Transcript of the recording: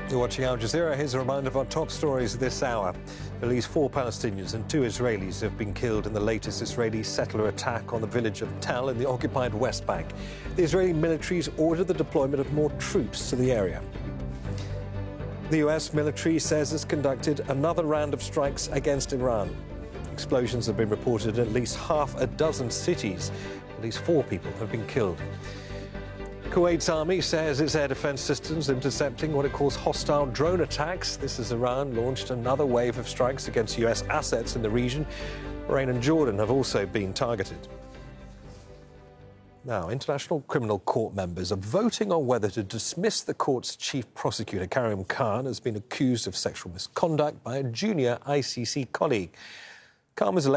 You're watching Al Jazeera. Here's a reminder of our top stories this hour. At least 4 Palestinians and 2 Israelis have been killed in the latest Israeli settler attack on the village of Tal in the occupied West Bank. The Israeli military's ordered the deployment of more troops to the area. The US military says it's conducted another round of strikes against Iran. Explosions have been reported in at least half a dozen cities. At least 4 people have been killed. Kuwait's army says its air defense systems intercepting what it calls hostile drone attacks. This as Iran launched another wave of strikes against US assets in the region. Bahrain and Jordan have also been targeted. Now, International Criminal Court members are voting on whether to dismiss the court's chief prosecutor, Karim Khan, has been accused of sexual misconduct by a junior ICC colleague. Khan was